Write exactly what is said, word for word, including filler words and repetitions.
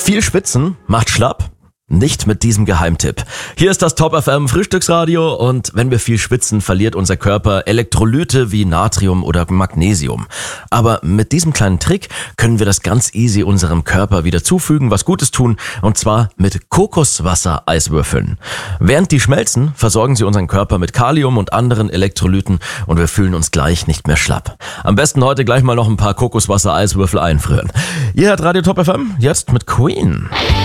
Viel schwitzen macht schlapp? Nicht mit diesem Geheimtipp. Hier ist das Top F M Frühstücksradio und wenn wir viel schwitzen, verliert unser Körper Elektrolyte wie Natrium oder Magnesium. Aber mit diesem kleinen Trick können wir das ganz easy unserem Körper wieder zufügen, was Gutes tun, und zwar mit Kokoswasser-Eiswürfeln. Während die schmelzen, versorgen sie unseren Körper mit Kalium und anderen Elektrolyten und wir fühlen uns gleich nicht mehr schlapp. Am besten heute gleich mal noch ein paar Kokoswasser-Eiswürfel einfrieren. Ihr hört Radio Top F M, jetzt mit Queen.